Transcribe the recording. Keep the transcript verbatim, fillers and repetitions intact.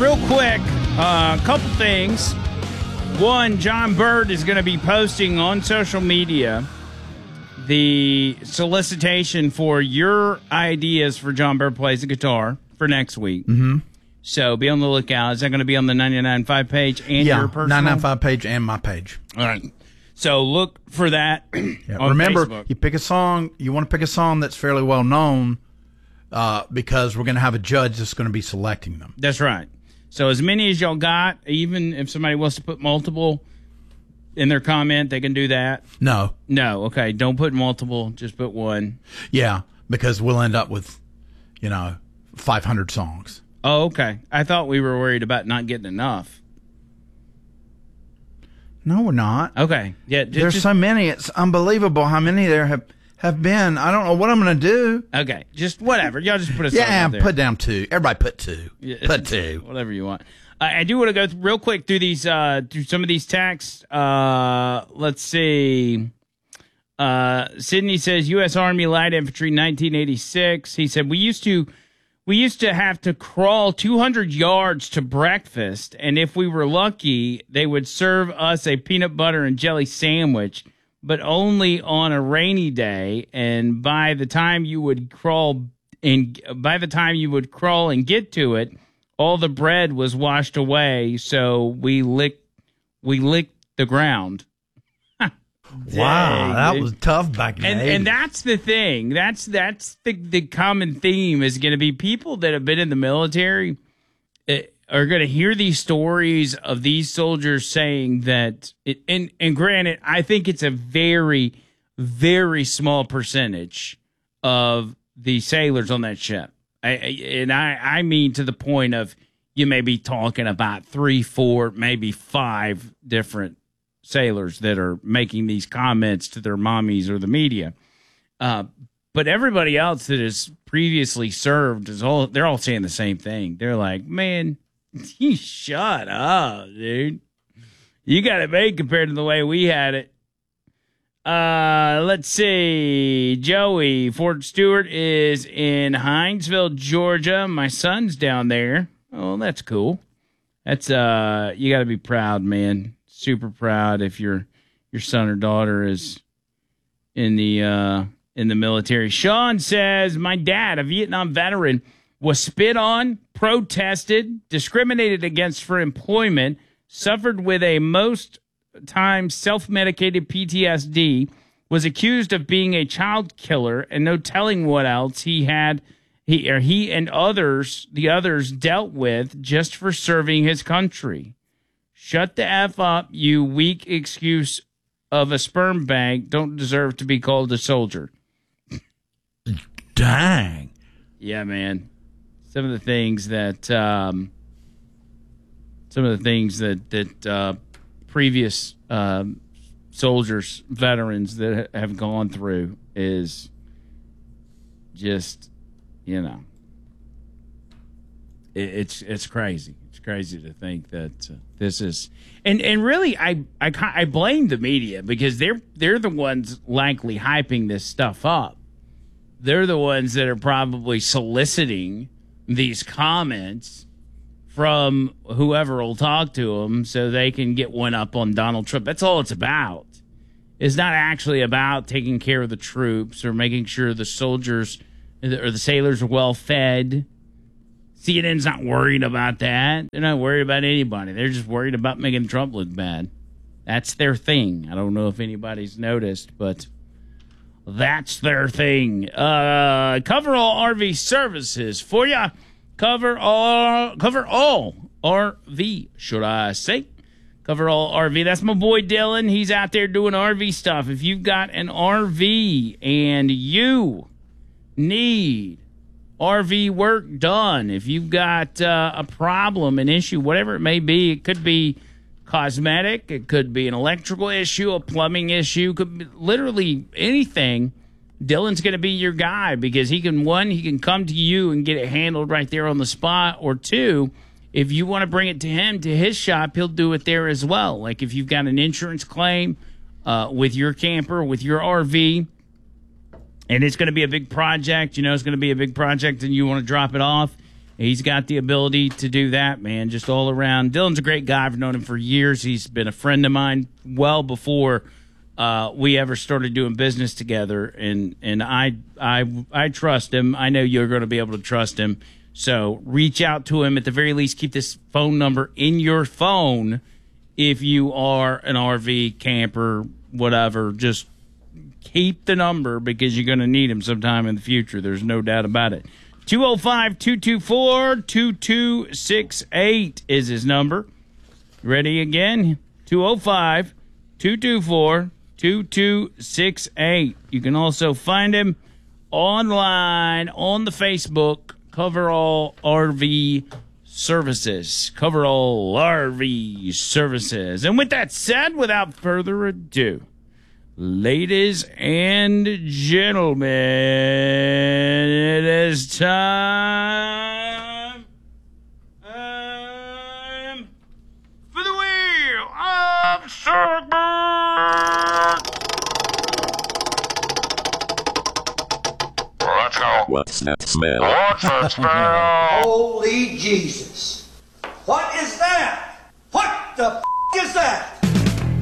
real quick, a uh, couple things. One, John Bird is going to be posting on social media the solicitation for your ideas for John Bird Plays the Guitar for next week. Mm-hmm. So be on the lookout. Is that going to be on the ninety-nine point five page and yeah, your personal? nine ninety-five page and my page. All right. So look for that yeah, on remember, Facebook. You pick a song, you want to pick a song that's fairly well known uh, because we're going to have a judge that's going to be selecting them. That's right. So as many as y'all got, even if somebody wants to put multiple in their comment, they can do that? No. No, okay. Don't put multiple, just put one. Yeah, because we'll end up with, you know, five hundred songs. Oh, okay. I thought we were worried about not getting enough. No, we're not. Okay. Yeah. Just, There's just, so many. It's unbelievable how many there have, have been. I don't know what I'm going to do. Okay. Just whatever. Y'all just put a song Yeah, out there. put down two. Everybody put two. Yeah. Put two. Whatever you want. Uh, I do want to go th- real quick through these, uh, through some of these texts. Uh, let's see. Uh, Sydney says U S Army Light Infantry, nineteen eighty-six. He said, we used to, we used to have to crawl two hundred yards to breakfast. And if we were lucky, they would serve us a peanut butter and jelly sandwich, but only on a rainy day. And by the time you would crawl and by the time you would crawl and get to it, all the bread was washed away. So we licked, we licked the ground. Wow, Dang, that dude. was tough back in And the eighties. and that's the thing. That's that's the the common theme is going to be people that have been in the military uh, are going to hear these stories of these soldiers saying that. It, and and granted, I think it's a very very small percentage of the sailors on that ship. I, I and I I mean to the point of you may be talking about three, four, maybe five different sailors that are making these comments to their mommies or the media. Uh, but everybody else that has previously served is all, they're all saying the same thing. They're like, man, you shut up, dude. You got it made compared to the way we had it. Uh, let's see. Joey, Fort Stewart is in Hinesville, Georgia. My son's down there. Oh, that's cool. That's, uh, you got to be proud, man. Super proud if your your son or daughter is in the uh, in the military. Sean says, my dad, a Vietnam veteran, was spit on, protested, discriminated against for employment, suffered with a most times self-medicated P T S D, was accused of being a child killer, and no telling what else he had he or he and others the others dealt with just for serving his country. Shut the F up, you weak excuse of a sperm bank. Don't deserve to be called a soldier. Dang. Yeah, man. Some of the things that, um, some of the things that, that uh, previous um, soldiers, veterans that have gone through is just, you know, it, it's it's crazy. Crazy to think that uh, this is, and and really, I I I blame the media because they're they're the ones likely hyping this stuff up. They're the ones that are probably soliciting these comments from whoever will talk to them so they can get one up on Donald Trump. That's all it's about. It's not actually about taking care of the troops or making sure the soldiers or the sailors are well fed. C N N's not worried about that. They're not worried about anybody. They're just worried about making Trump look bad. That's their thing. I don't know if anybody's noticed, but that's their thing. Uh, cover all R V services for ya. Cover all, cover all R V, should I say. Cover all R V. That's my boy Dylan. He's out there doing R V stuff. If you've got an R V and you need R V work done, if you've got uh, a problem, an issue, whatever it may be, it could be cosmetic, it could be an electrical issue, a plumbing issue, could be literally anything. Dylan's going to be your guy because he can, one, he can come to you and get it handled right there on the spot, or two, if you want to bring it to him, to his shop, he'll do it there as well. Like if you've got an insurance claim uh, with your camper, with your R V, and it's going to be a big project, you know, it's going to be a big project and you want to drop it off, He's got the ability to do that, man, just all around. Dylan's a great guy. I've known him for years. He's been a friend of mine well before uh, we ever started doing business together, and and I I I trust him. I know you're going to be able to trust him. So reach out to him. At the very least, keep this phone number in your phone if you are an R V camper, whatever. Just keep the number because you're going to need him sometime in the future. There's no doubt about it. two oh five, two two four, two two six eight is his number. Ready again? two oh five, two two four, two two six eight. You can also find him online on the Facebook, Coverall R V Services. Coverall R V Services. And with that said, without further ado, ladies and gentlemen, it is time, time for the Wheel of Segment. Let's go. What's that smell? What's that smell? Holy Jesus. What is that? What the f*** is that?